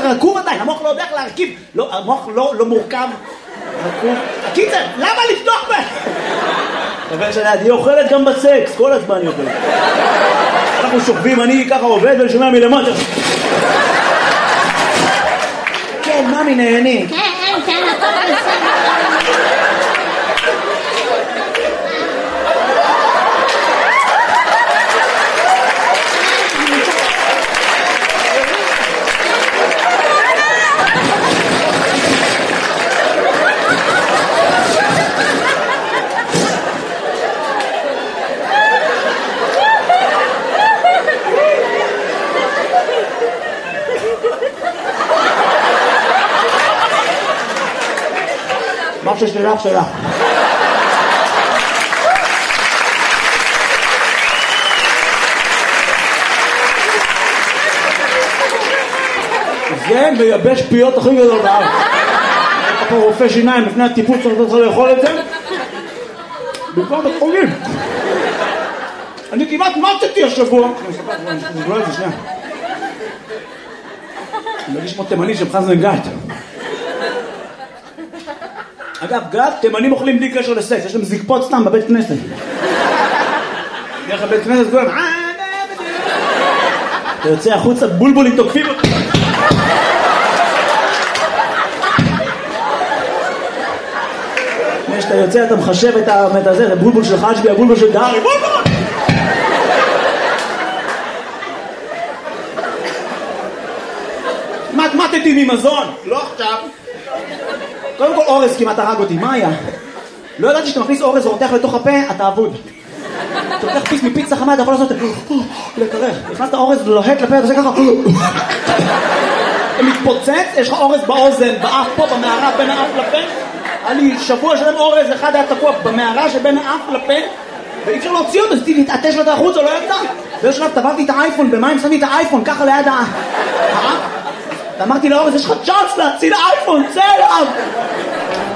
רקוב עדיין, המוח לא יודע איך להרכיב, המוח לא מורכב, רקוב. הקיצר, למה לפתוח אבל היא אוכלת גם בסקס, כל הזמן היא אוכלת. אנחנו שוכבים, אני ככה עובד ואני שומע מלמטה. כן, ממי נהני. כן, הכל בסדר. מה ששלך שלך. זה מייבש פיות הכי גדול בארץ. אתה פה רופא שיניים לפני הטיפול צריך לאכול את זה במקום בית חולים. אני כמעט מתתי השבוע. אני אספר את זה שנייה. אני מרגיש כמו תימני של חזן גת. אגב, גת, תימנים אוכלים בלי קשר לסקס, יש להם זקפות סתם בבית כנסת. איך הבית כנסת כולם, אתה יוצא החוצה, בולבולים תוקפים אותי. כשאתה יוצא, אתה מחשב את הזה, את הבולבול של חשבי, הבולבול של דארי, בולבול! מתמטתי ממזון, לא עכשיו. קודם כל אורז כמעט הרג אותי, מה היה? לא ידעתי שאתה מכניס אורז ורותח לתוך הפה, אתה אבוד. אתה לוקח פיס מפיצה חמה, אתה יכול לעשות לקרח. נכנסת אורז לוהט לפה, אתה עושה ככה. אתה מתפוצץ, יש לך אורז באוזן, באף פה, במערה בין האף לפה. היה לי שבוע שלם אורז, אחד היה תקוע במערה שבין האף לפה, ואי אפשר להוציא אותו, אז תתעטש לו את החוץ, או לא ידע. באיזשהו שלב טבעתי את האייפון, במים שמתי את האייפון, ככה ליד האף. ואמרתי לאורז, יש לך צ'אנס להציל האייפון, צא אליו!